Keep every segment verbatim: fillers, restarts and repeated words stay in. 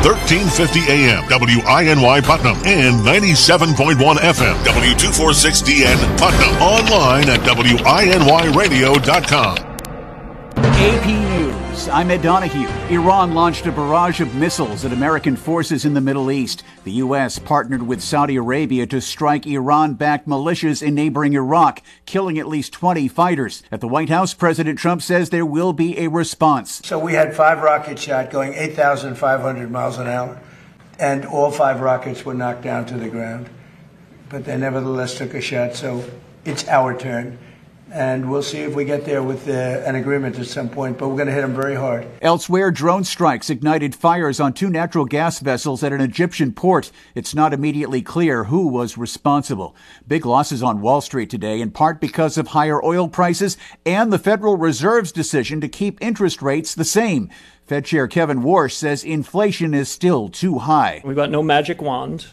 thirteen fifty A M, W I N Y Putnam, and ninety-seven point one F M, W two forty-six D N Putnam. Online at W I N Y radio dot com. A P News, I'm Ed Donahue. Iran launched a barrage of missiles at American forces in the Middle East. The U S partnered with Saudi Arabia to strike Iran-backed militias in neighboring Iraq, killing at least twenty fighters. At the White House, President Trump says there will be a response. So we had five rocket shots going eight thousand five hundred miles an hour, and all five rockets were knocked down to the ground. But they nevertheless took a shot, so it's our turn. And we'll see if we get there with uh, an agreement at some point, but we're going to hit them very hard. Elsewhere, drone strikes ignited fires on two natural gas vessels at an Egyptian port. It's not immediately clear who was responsible. Big losses on Wall Street today, in part because of higher oil prices and the Federal Reserve's decision to keep interest rates the same. Fed Chair Kevin Warsh says inflation is still too high. We've got no magic wand.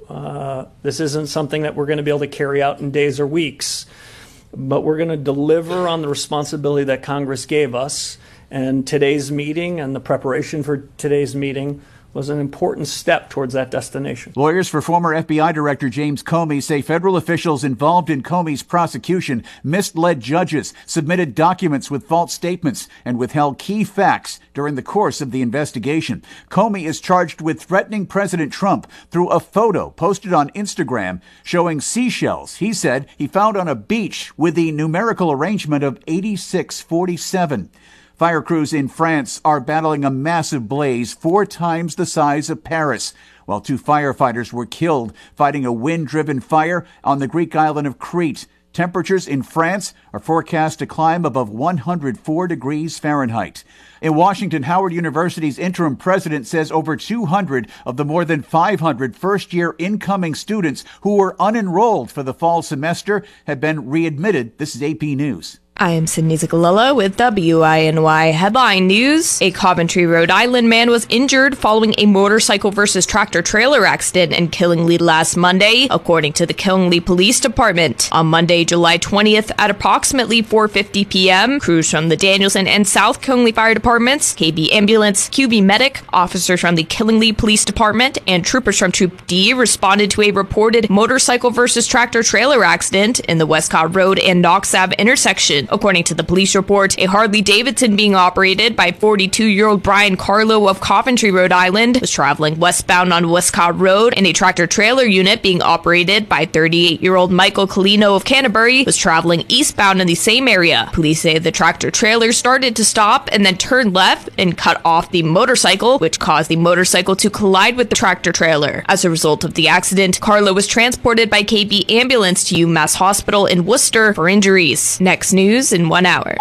Uh, this isn't something that we're going to be able to carry out in days or weeks. But we're going to deliver on the responsibility that Congress gave us. And today's meeting and the preparation for today's meeting was an important step towards that destination. Lawyers for former F B I Director James Comey say federal officials involved in Comey's prosecution misled judges, submitted documents with false statements, and withheld key facts during the course of the investigation. Comey is charged with threatening President Trump through a photo posted on Instagram showing seashells he said he found on a beach with the numerical arrangement of eighty-six forty-seven. Fire crews in France are battling a massive blaze four times the size of Paris, while two firefighters were killed fighting a wind-driven fire on the Greek island of Crete. Temperatures in France are forecast to climb above one hundred four degrees Fahrenheit. In Washington, Howard University's interim president says over two hundred of the more than five hundred first-year incoming students who were unenrolled for the fall semester have been readmitted. This is A P News. I am Sydney Zigalilla with W I N Y Headline News. A Coventry, Rhode Island man was injured following a motorcycle versus tractor-trailer accident in Killingly last Monday, according to the Killingly Police Department. On Monday, July twentieth, at approximately four fifty p.m., crews from the Danielson and South Killingly Fire Departments, K B Ambulance, Q B Medic, officers from the Killingly Police Department, and troopers from Troop D responded to a reported motorcycle versus tractor-trailer accident in the Westcott Road and Knox Ave intersection. According to the police report, a Harley-Davidson being operated by forty-two-year-old Brian Carlo of Coventry, Rhode Island, was traveling westbound on Westcott Road, and a tractor-trailer unit being operated by thirty-eight-year-old Michael Colino of Canterbury was traveling eastbound in the same area. Police say the tractor-trailer started to stop and then turned left and cut off the motorcycle, which caused the motorcycle to collide with the tractor-trailer. As a result of the accident, Carlo was transported by K B Ambulance to UMass Hospital in Worcester for injuries. Next news in one hour.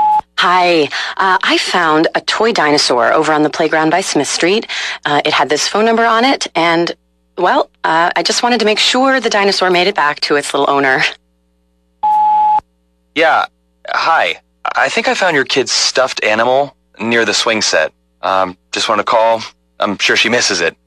Hi, uh, I found a toy dinosaur over on the playground by Smith Street. Uh, it had this phone number on it, and, well, uh, I just wanted to make sure the dinosaur made it back to its little owner. Yeah, hi. I think I found your kid's stuffed animal near the swing set. Um, just want to call. I'm sure she misses it.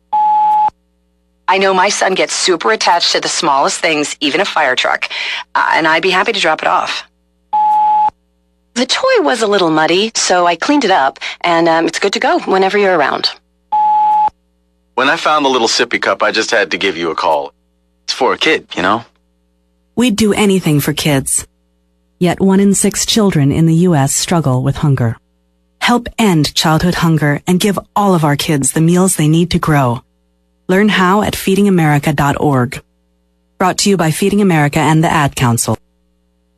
I know my son gets super attached to the smallest things, even a fire truck, uh, and I'd be happy to drop it off. The toy was a little muddy, so I cleaned it up, and um, it's good to go whenever you're around. When I found the little sippy cup, I just had to give you a call. It's for a kid, you know? We'd do anything for kids. Yet one in six children in the U S struggle with hunger. Help end childhood hunger and give all of our kids the meals they need to grow. Learn how at feeding america dot org. Brought to you by Feeding America and the Ad Council.